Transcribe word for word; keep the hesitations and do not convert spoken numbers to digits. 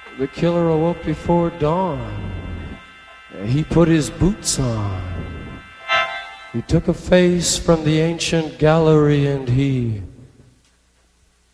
The killer awoke before dawn. He put his boots on. He took a face from the ancient gallery and he